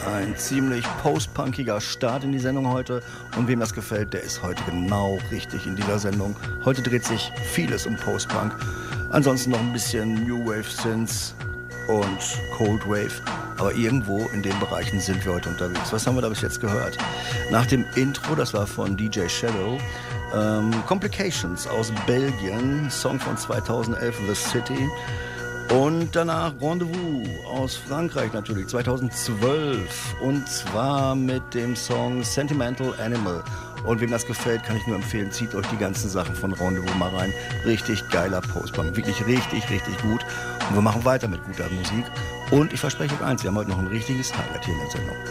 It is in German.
Ein ziemlich post-punkiger Start in die Sendung heute. Und wem das gefällt, der ist heute genau richtig in dieser Sendung. Heute dreht sich vieles um Post-Punk. Ansonsten noch ein bisschen New Wave Synths und Cold Wave. Aber irgendwo in den Bereichen sind wir heute unterwegs. Was haben wir da bis jetzt gehört? Nach dem Intro, das war von DJ Shadow, Complications aus Belgien, Song von 2011, The City. Und danach Rendezvous aus Frankreich natürlich, 2012. Und zwar mit dem Song Sentimental Animal. Und wem das gefällt, kann ich nur empfehlen, zieht euch die ganzen Sachen von Rendezvous mal rein. Richtig geiler Postpunk, wirklich richtig, richtig gut. Und wir machen weiter mit guter Musik. Und ich verspreche euch eins, wir haben heute noch ein richtiges Highlight hier in der Sendung.